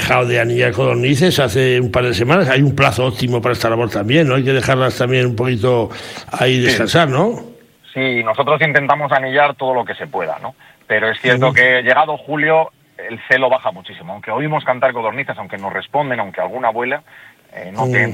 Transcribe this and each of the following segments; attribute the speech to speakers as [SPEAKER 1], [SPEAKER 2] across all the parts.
[SPEAKER 1] dejado de anillar codornices hace un par de semanas. Hay un plazo óptimo para esta labor también, ¿no? Hay que dejarlas también un poquito ahí descansar, ¿no?
[SPEAKER 2] Sí, nosotros intentamos anillar todo lo que se pueda, ¿no? Pero es cierto que llegado julio el celo baja muchísimo. Aunque oímos cantar codornices, aunque nos responden, aunque alguna vuela, no te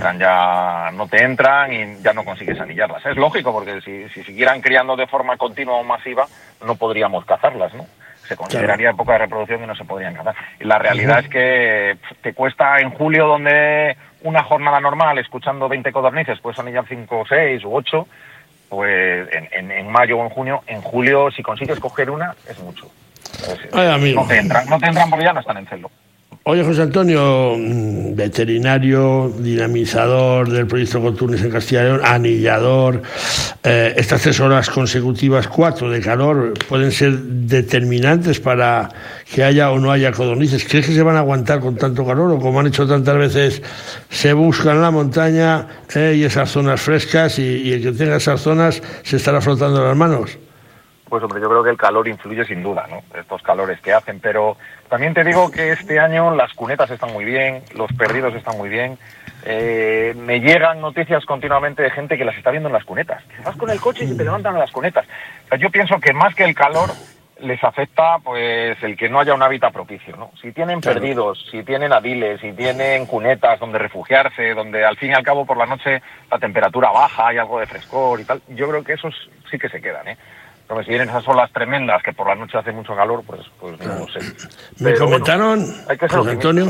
[SPEAKER 2] entran y ya no consigues anillarlas. Es lógico, porque si siguieran criando de forma continua o masiva, no podríamos cazarlas, ¿no? Se consideraría época de reproducción y no se podrían cazar. Y la realidad es que te cuesta en julio, donde una jornada normal, escuchando 20 codornices, puedes anillar 5, 6 u 8, pues en mayo o en junio. En julio, si consigues coger una, es mucho. Entonces, no te entran porque ya no están en celo.
[SPEAKER 1] Oye, José Antonio, veterinario, dinamizador del proyecto Coturnis en Castilla y León, anillador, estas 3 horas consecutivas, 4 de calor, pueden ser determinantes para que haya o no haya codornices. ¿Crees que se van a aguantar con tanto calor, o como han hecho tantas veces, se buscan la montaña y esas zonas frescas, y el que tenga esas zonas se estará frotando las manos?
[SPEAKER 2] Pues hombre, yo creo que el calor influye sin duda, ¿no? Estos calores que hacen, pero también te digo que este año las cunetas están muy bien, los perdidos están muy bien. Me llegan noticias continuamente de gente que las está viendo en las cunetas. Vas con el coche y te levantan a las cunetas. O sea, yo pienso que más que el calor les afecta pues el que no haya un hábitat propicio, ¿no? Si tienen perdidos, si tienen adiles, si tienen cunetas donde refugiarse, donde al fin y al cabo por la noche la temperatura baja, hay algo de frescor y tal, yo creo que esos sí que se quedan, ¿eh? Pero si vienen esas olas tremendas que por la noche hace mucho calor, pues no lo sé.
[SPEAKER 1] Me comentaron, José Antonio,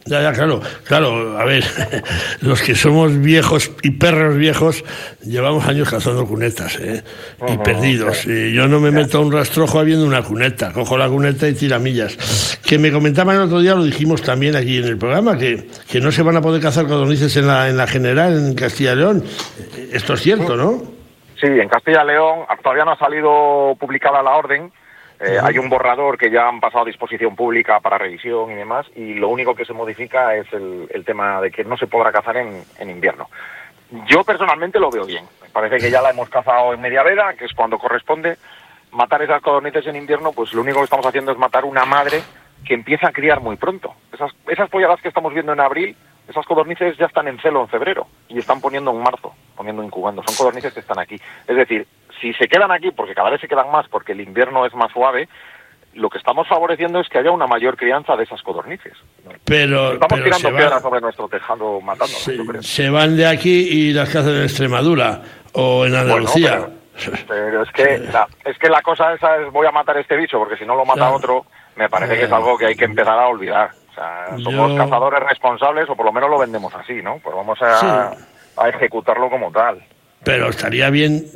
[SPEAKER 1] claro, a ver, los que somos viejos y perros viejos llevamos años cazando cunetas, y perdidos. Y yo no me meto a un rastrojo habiendo una cuneta, cojo la cuneta y tiramillas. Que me comentaban el otro día, lo dijimos también aquí en el programa, que no se van a poder cazar codornices en la general, en Castilla y León. Esto es cierto, ¿no?
[SPEAKER 2] Sí, en Castilla y León todavía no ha salido publicada la orden. Hay un borrador que ya han pasado a disposición pública para revisión y demás, y lo único que se modifica es el tema de que no se podrá cazar en invierno. Yo personalmente lo veo bien. Me parece que ya la hemos cazado en media veda, que es cuando corresponde. Matar esas codornices en invierno, pues lo único que estamos haciendo es matar una madre que empieza a criar muy pronto. Esas polladas que estamos viendo en abril, esas codornices ya están en celo en febrero y están poniendo en marzo, incubando. Son codornices que están aquí. Es decir, si se quedan aquí, porque cada vez se quedan más, porque el invierno es más suave, lo que estamos favoreciendo es que haya una mayor crianza de esas codornices. Estamos tirando piedras sobre nuestro tejado matándolas, yo creo.
[SPEAKER 1] Se van de aquí y las cazan en Extremadura o en Andalucía.
[SPEAKER 2] Bueno, pero es que la cosa esa es: voy a matar este bicho, porque si no lo mata otro, me parece que es algo que hay que empezar a olvidar. O sea, somos cazadores responsables, o por lo menos lo vendemos así, ¿no? Pues vamos a ejecutarlo como tal.
[SPEAKER 1] Pero estaría bien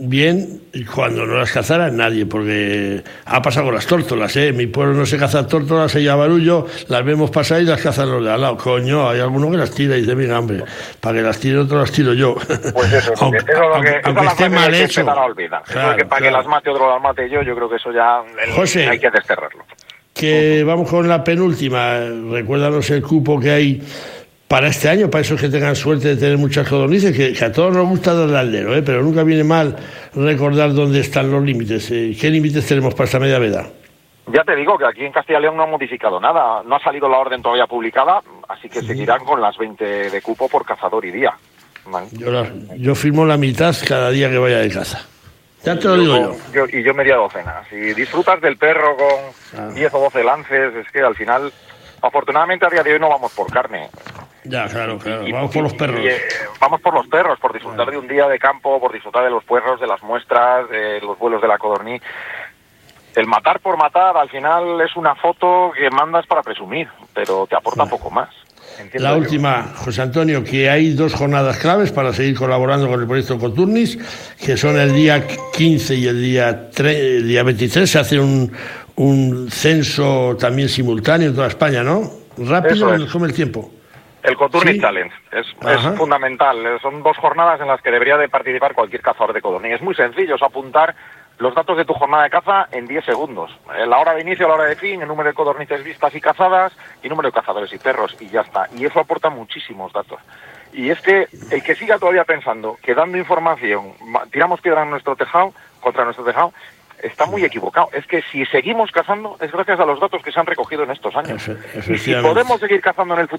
[SPEAKER 1] cuando no las cazara nadie, porque ha pasado con las tórtolas, ¿eh? En mi pueblo no se cazan tórtolas, se llama barullo, las vemos pasar y las cazan los de al lado. Coño, hay alguno que las tira y dice: venga, hombre, para que las tire otro las tiro yo.
[SPEAKER 2] Pues eso, aunque esté mal hecho. Claro, para que las mate otro las mate yo creo que eso ya
[SPEAKER 1] José,
[SPEAKER 2] hay que desterrarlo.
[SPEAKER 1] Que vamos con la penúltima. Recuérdanos el cupo que hay para este año, para esos que tengan suerte de tener muchas codornices, que a todos nos gusta darle al dedo, pero nunca viene mal recordar dónde están los límites. ¿Qué límites tenemos para esta media veda?
[SPEAKER 2] Ya te digo que aquí en Castilla y León no han modificado nada, no ha salido la orden todavía publicada, así que seguirán con las 20 de cupo por cazador y día. ¿Vale?
[SPEAKER 1] Yo firmo la mitad cada día que vaya de caza. Ya te lo digo yo.
[SPEAKER 2] Y yo media docena. Si disfrutas del perro con 10 o 12 lances, es que al final, afortunadamente a día de hoy no vamos por carne.
[SPEAKER 1] Ya, claro. Vamos por los perros.
[SPEAKER 2] Vamos por los perros, por disfrutar de un día de campo, por disfrutar de los puerros, de las muestras, de los vuelos de la codorniz. El matar por matar, al final es una foto que mandas para presumir, pero te aporta poco más.
[SPEAKER 1] La última, José Antonio, que hay 2 jornadas claves para seguir colaborando con el proyecto Coturnis, que son el día 15 y el día 23. Se hace un censo también simultáneo en toda España, ¿no? Rápido, nos come el tiempo.
[SPEAKER 2] El Coturnis Challenge es fundamental. Son 2 jornadas en las que debería de participar cualquier cazador de codorniz. Es muy sencillo, es apuntar los datos de tu jornada de caza en 10 segundos. La hora de inicio, la hora de fin, el número de codornices vistas y cazadas, y número de cazadores y perros, y ya está. Y eso aporta muchísimos datos. Y es que el que siga todavía pensando que dando información tiramos piedra en nuestro tejado, contra nuestro tejado, está muy equivocado. Es que si seguimos cazando es gracias a los datos que se han recogido en estos años. Y si podemos seguir cazando en el futuro,